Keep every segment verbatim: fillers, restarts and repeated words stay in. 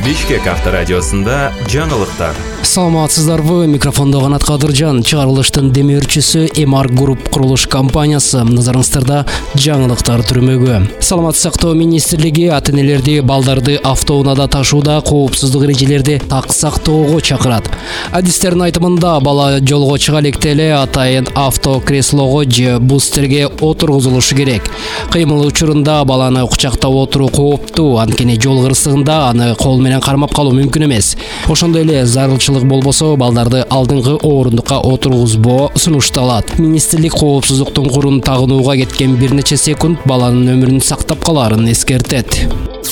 Бишкек авторадиосунда жаңылыктар. Саламатсыздарбы, микрофондо Канат Кадыржан. Чыгарылыштын демөөрчүсү Эмар Групп курулуш компаниясы назарыңыздарда жаңылыктар түрмөгү. Саламаттык сактоо министрлиги ата-энелерди балдарды автоунаада ташууда коопсуздук эрежелерди так сактоого чакырат. Адистердин айтымында бала жолго чыга электе эле атайын автокреслого же бустерге отургузулушу керек. Кыймыл учурунда баланы кучактап отуруу кооптуу, анткени жол кырсыгында аны кол менен кармап калуу мүмкүн эмес. Ошондой эле зарылчылык болбосо балдарды алдыңкы орундукка отургузбоо сунушталат. Министрлик коопсуздуктун курун тагынууга кеткен бир нече секунд баланын өмүрүн сактап калаарын эскертет.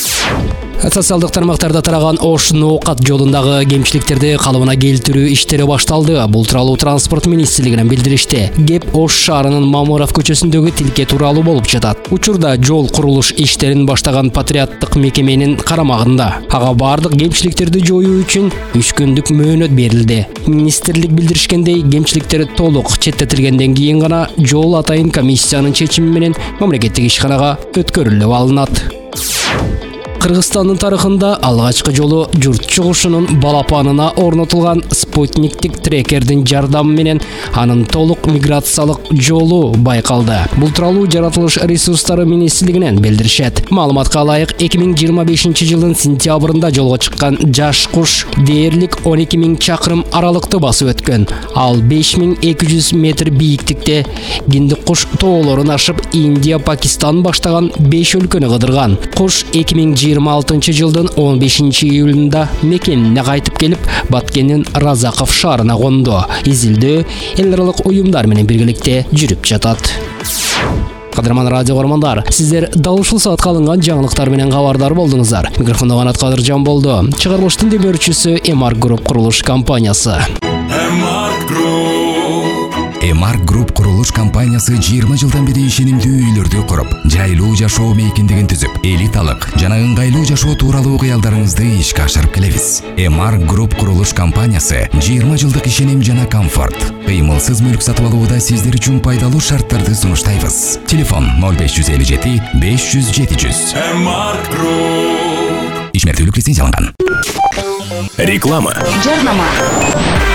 Социалдык тармактарда тараган Ош Ноокат жолундагы кемчиликтерди калыбына келтирүү иштери башталды. Бул тууралуу транспорт министрлигинен билдиришти. Кеп Ош шаарынын Мамуров көчөсүндөгү тилке тууралуу болуп жатат. Учурда жол курулуш иштерин баштаган патриоттук мекеменин карамагында. Ага бардык кемчиликтерди жоюу үчүн үч күндүк мөөнөт берилди. Министрлик билдиришкендей, кемчиликтер толук четтетилгенден кийин гана жол атайын комиссиянын чечими менен мамлекеттик ишканага өткөрүлүп алынат. Кыргызстандын тарыхында алгачкы жолу журт чыгышынын балапанына орнотулган спутниктик трекердин жардамы менен анын толук миграциялык жолу байкалды. Бул тууралуу жаратылыш ресурстары министрлигинен билдиришет. Маалыматка ылайык, эки миң жыйырма бешинчи жылдын сентябрында жолго чыккан жаш куш дээрлик он эки миң чакырым аралыкты басып өткөн. Ал беш миң эки жүз метр бийиктикте Гиндик куш тоолорун ашып Индия, Пакистан баштаган беш өлкөнү кыдырган. Куш эки миң жыйырма алтынчы жылдын он бешинчи июлунда мекенине кайтып келип, Баткендин Разаков шаарына конду. Изилдөө эл аралык уюмдар менен биргеликте жүрүп жатат. Кадырман радио көрөрмандар, сиздер дал ушул саатка алынган жаңылыктар менен кабардар болдуңуздар. Микрофондо Канат Кадыржан болду. Чыгарылыштын демөөрчүсү Эмар Групп курулуш компаниясы. Эмар Групп. Эмар Групп курулуш компаниясы жыйырма жылдан бери ишенимдүү үйлөрдү куруп, жайлуу жашоо мейкиндигин түзүп, элиталык жана ыңгайлуу жашоо тууралуу кыялдарыңызды ишке ашырып келебиз. Эмар Групп курулуш компаниясы жыйырма жылдык ишеним жана комфорт, кыймылсыз мүлк сатып алууда сиздер үчүн пайдалуу шарттарды сунуштайбыз. Телефон ноль беш жүз элүү жети беш жүз жети жүз. Эмар Групп. Ишмердүүлүк лицензияланган. Реклама. Жарнама.